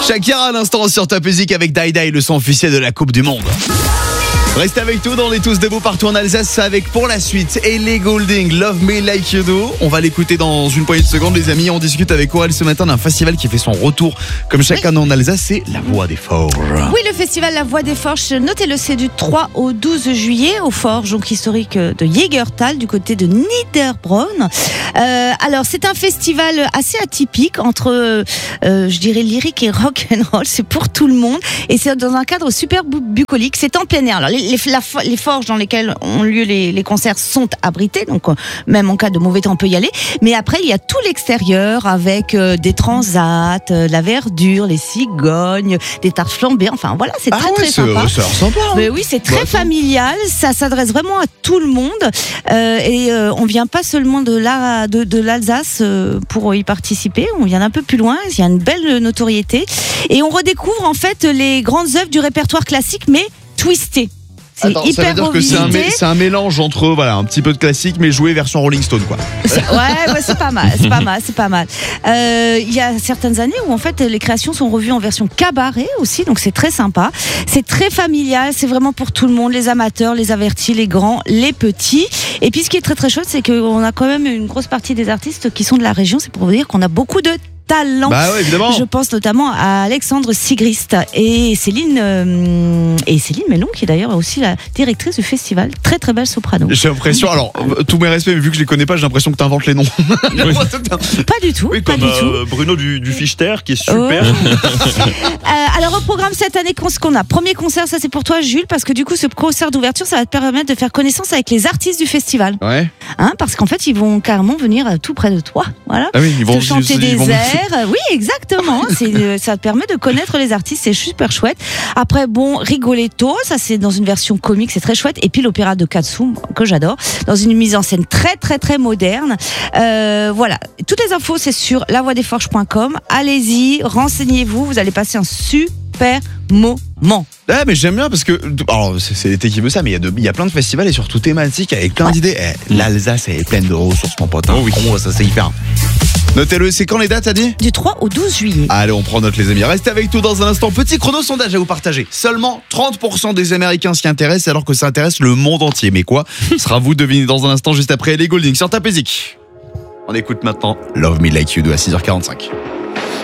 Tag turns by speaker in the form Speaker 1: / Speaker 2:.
Speaker 1: Shakira à l'instant sur Top Music avec Die Die, le son officiel de la Coupe du Monde. Restez avec nous, on est tous debout partout en Alsace avec pour la suite Ellie Goulding, Love Me Like You Do. On va l'écouter dans une poignée de secondes les amis. On discute avec Aurel ce matin d'un festival qui fait son retour comme chaque année en Alsace, c'est La Voix des Forges.
Speaker 2: Oui, le festival La Voix des Forges, notez-le, c'est du 3 au 12 juillet aux Forges, donc historique de Jägertal du côté de Niederbronn. Alors c'est un festival assez atypique entre je dirais lyrique et rock and roll, c'est pour tout le monde et c'est dans un cadre super bucolique, c'est en plein air. Alors les forges dans lesquelles ont lieu les concerts sont abritées, donc même en cas de mauvais temps on peut y aller, mais après il y a tout l'extérieur avec des transats, la verdure, les cigognes, des tartes flambées, enfin voilà, c'est très sympa.
Speaker 1: Ça a l'air sympa.
Speaker 2: Mais oui, c'est très familial, ça s'adresse vraiment à tout le monde et on vient pas seulement de l'Alsace pour y participer, on vient d'un peu plus loin, il y a une belle notoriété et on redécouvre en fait les grandes œuvres du répertoire classique mais twistées.
Speaker 1: Attends, ça veut dire que c'est un mélange entre un petit peu de classique mais joué version Rolling Stone quoi.
Speaker 2: Ouais, c'est pas mal, c'est pas mal. Il y a certaines années où en fait les créations sont revues en version cabaret aussi, donc c'est très sympa. C'est très familial, c'est vraiment pour tout le monde, les amateurs, les avertis, les grands, les petits. Et puis ce qui est très très chouette, c'est qu'on a quand même une grosse partie des artistes qui sont de la région. C'est pour vous dire qu'on a beaucoup de talent.
Speaker 1: Bah ouais, évidemment.
Speaker 2: Je pense notamment à Alexandre Sigrist et Céline Mellon, qui est d'ailleurs aussi la directrice du festival. Très très belle soprano.
Speaker 1: J'ai l'impression, alors tous mes respects, mais vu que je les connais pas, j'ai l'impression que tu inventes les noms.
Speaker 2: Pas du tout.
Speaker 3: Oui,
Speaker 2: pas
Speaker 3: comme
Speaker 2: du tout.
Speaker 3: Bruno du Fichter qui est super.
Speaker 2: Alors au programme cette année, ce qu'on a, premier concert, ça c'est pour toi Jules, parce que du coup ce concert d'ouverture, ça va te permettre de faire connaissance avec les artistes du festival.
Speaker 1: Ouais.
Speaker 2: Parce qu'en fait ils vont carrément venir tout près de toi. Voilà.
Speaker 1: Ah oui, ils vont
Speaker 2: chanter des airs. Oui, exactement. Ça te permet de connaître les artistes, c'est super chouette. Après, Rigoletto, ça c'est dans une version comique, c'est très chouette. Et puis l'opéra de Katsu, que j'adore, dans une mise en scène très très très moderne. Voilà. Toutes les infos, c'est sur lavoixdesforges.com. Allez-y, renseignez-vous, vous allez passer un super moment.
Speaker 1: Ah mais j'aime bien parce que alors c'est l'été qui veut ça, mais il y a plein de festivals et surtout thématiques avec plein d'idées. L'Alsace est pleine de ressources mon pote.
Speaker 3: Oh oui,
Speaker 1: ça c'est hyper. Notez-le, c'est quand les dates, t'as dit ?
Speaker 2: Du 3 au 12 juillet.
Speaker 1: Allez, on prend note les amis. Restez avec nous dans un instant. Petit chrono sondage à vous partager. Seulement 30% des Américains s'y intéressent alors que ça intéresse le monde entier. Mais quoi ? Ce sera vous devinez dans un instant juste après Ellie Goulding sur Top Music. On écoute maintenant Love Me Like You Do à 6h45.